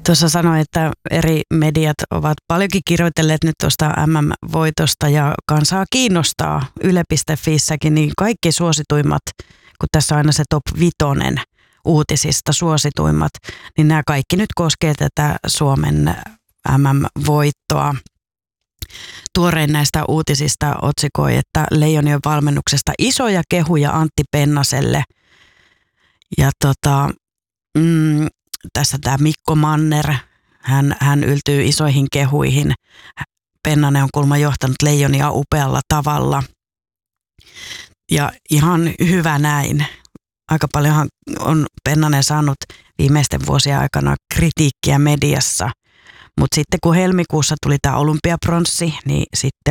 Tuossa sanoin, että eri mediat ovat paljonkin kirjoitelleet nyt tuosta MM-voitosta ja kansaa kiinnostaa Yle.fissäkin, niin kaikki suosituimmat, kun tässä on aina se top 5 uutisista suosituimmat, niin nämä kaikki nyt koskee tätä Suomen MM-voittoa. Tuorein näistä uutisista otsikoi, että Leijonien valmennuksesta isoja kehuja Antti Pennaselle. Ja tässä tämä Mikko Manner, hän yltyy isoihin kehuihin. Pennanen on kuulemma johtanut Leijonia upealla tavalla. Ja ihan hyvä näin. Aika paljonhan on Pennanen saanut viimeisten vuosien aikana kritiikkiä mediassa. Mutta sitten kun helmikuussa tuli tämä olympiapronssi, niin sitten